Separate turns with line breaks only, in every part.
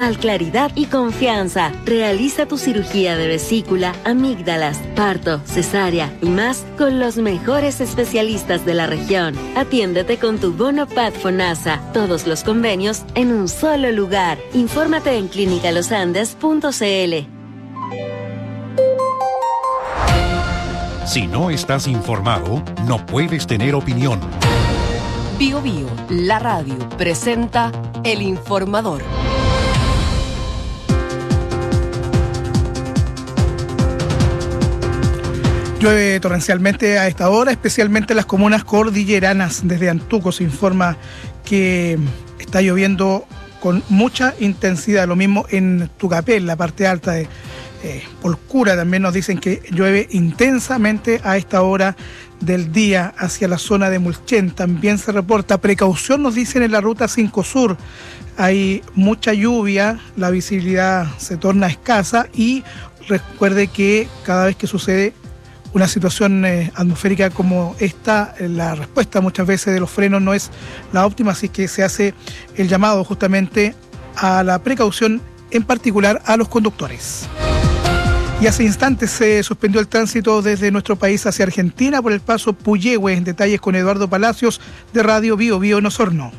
total claridad y confianza. Realiza tu cirugía de vesícula, amígdalas, parto, cesárea y más con los mejores especialistas de la región. Atiéndete con tu bono PAD FONASA. Todos los convenios en un solo lugar. Infórmate en clinicalosandes.cl.
Si no estás informado, no puedes tener opinión.
Bio Bio, la radio, presenta El Informador.
Llueve torrencialmente a esta hora, especialmente en las comunas cordilleranas. Desde Antuco se informa que está lloviendo con mucha intensidad. Lo mismo en Tucapel, en la parte alta de Polcura. También nos dicen que llueve intensamente a esta hora del día hacia la zona de Mulchen. También se reporta precaución, nos dicen, en la ruta 5 Sur. Hay mucha lluvia, la visibilidad se torna escasa y recuerde que cada vez que sucede una situación atmosférica como esta, la respuesta muchas veces de los frenos no es la óptima, así que se hace el llamado justamente a la precaución, en particular a los conductores. Y hace instantes se suspendió el tránsito desde nuestro país hacia Argentina por el paso Puyehue. Detalles con Eduardo Palacios de Radio Bio Bio en Osorno.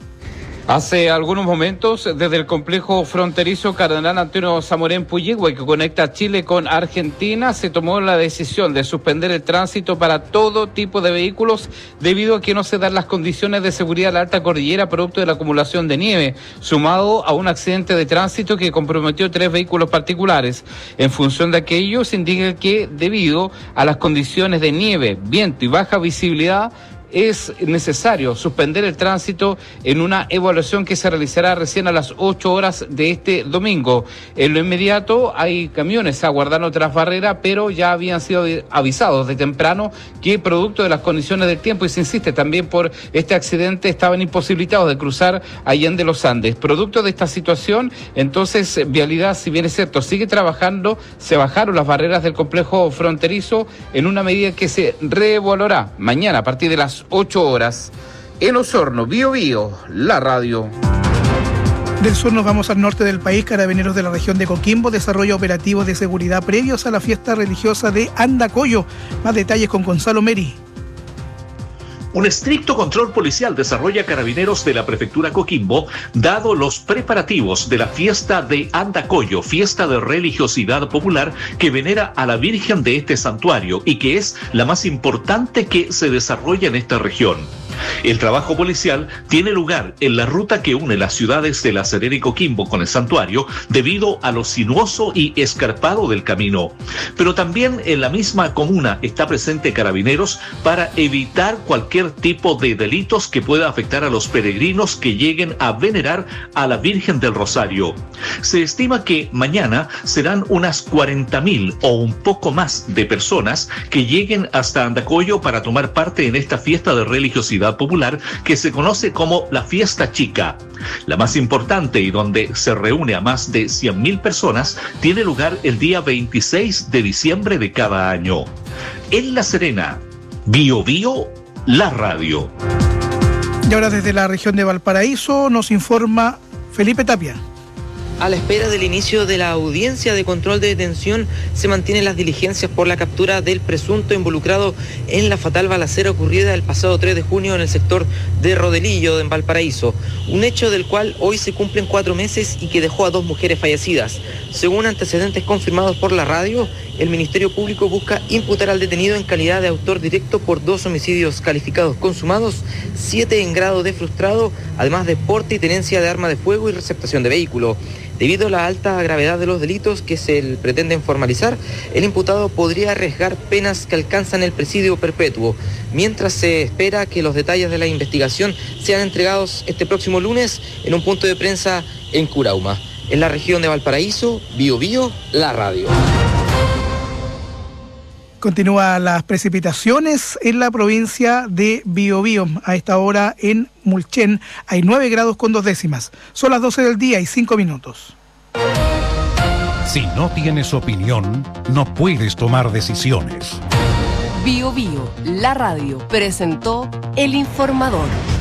Hace algunos momentos, desde el complejo fronterizo Cardenal Antonio Zamorén Puyehue, que conecta Chile con Argentina, se tomó la decisión de suspender el tránsito para todo tipo de vehículos debido a que no se dan las condiciones de seguridad en la alta cordillera producto de la acumulación de nieve, sumado a un accidente de tránsito que comprometió 3 vehículos particulares. En función de aquello, se indica que debido a las condiciones de nieve, viento y baja visibilidad, es necesario suspender el tránsito en una evaluación que se realizará recién a las 8 horas de este domingo. En lo inmediato hay camiones aguardando tras barrera, pero ya habían sido avisados de temprano que producto de las condiciones del tiempo, y se insiste también por este accidente, estaban imposibilitados de cruzar Allende los Andes. Producto de esta situación, entonces Vialidad, si bien es cierto, sigue trabajando, se bajaron las barreras del complejo fronterizo en una medida que se reevaluará mañana a partir de las 8 horas. En Osorno, Bio Bio, la radio.
Del sur nos vamos al norte del país. Carabineros de la región de Coquimbo desarrolla operativos de seguridad previos a la fiesta religiosa de Andacollo. Más detalles con Gonzalo Meri.
Un estricto control policial desarrolla Carabineros de la Prefectura Coquimbo, dado los preparativos de la fiesta de Andacollo, fiesta de religiosidad popular que venera a la Virgen de este santuario y que es la más importante que se desarrolla en esta región. El trabajo policial tiene lugar en la ruta que une las ciudades de La Serena y Coquimbo con el santuario debido a lo sinuoso y escarpado del camino. Pero también en la misma comuna está presente Carabineros para evitar cualquier tipo de delitos que pueda afectar a los peregrinos que lleguen a venerar a la Virgen del Rosario. Se estima que mañana serán unas 40.000 o un poco más de personas que lleguen hasta Andacollo para tomar parte en esta fiesta de religiosidad popular que se conoce como la Fiesta Chica. La más importante y donde se reúne a más de 100.000 personas tiene lugar el día 26 de diciembre de cada año. En La Serena, Bio Bio, la radio.
Y ahora desde la región de Valparaíso nos informa Felipe Tapia.
A la espera del inicio de la audiencia de control de detención, se mantienen las diligencias por la captura del presunto involucrado en la fatal balacera ocurrida el pasado 3 de junio en el sector de Rodelillo, en Valparaíso. Un hecho del cual hoy se cumplen 4 meses y que dejó a 2 mujeres fallecidas. Según antecedentes confirmados por la radio, el Ministerio Público busca imputar al detenido en calidad de autor directo por 2 homicidios calificados consumados, 7 en grado de frustrado, además de porte y tenencia de arma de fuego y receptación de vehículo. Debido a la alta gravedad de los delitos que se pretenden formalizar, el imputado podría arriesgar penas que alcanzan el presidio perpetuo, mientras se espera que los detalles de la investigación sean entregados este próximo lunes en un punto de prensa en Curauma. En la región de Valparaíso, Bio Bio, la radio.
Continúan las precipitaciones en la provincia de Biobío. A esta hora en Mulchen hay 9 grados con 2 décimas. Son las 12 del día y 5 minutos.
Si no tienes opinión, no puedes tomar decisiones.
Bio Bio, la radio, presentó El Informador.